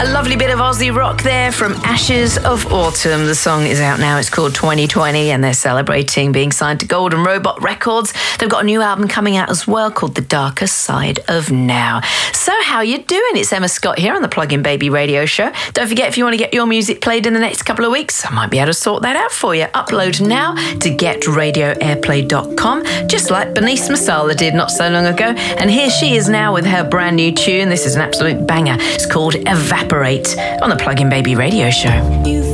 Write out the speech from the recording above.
A lovely bit of Aussie rock there from Ashes of Autumn. The song is out now. It's called 2020 and they're celebrating being signed to Golden Robot Records. They've got a new album coming out as well called The Darker Side of Now. So how you doing? It's Emma Scott here on the Plug-in Baby Radio Show. Don't forget, if you want to get your music played in the next couple of weeks, I might be able to sort that out for you. Upload now to getradioairplay.com, just like Bernice Masala did not so long ago. And here she is now with her brand new tune. This is an absolute banger. It's called Evaporate on the Plug-in Baby Radio Show.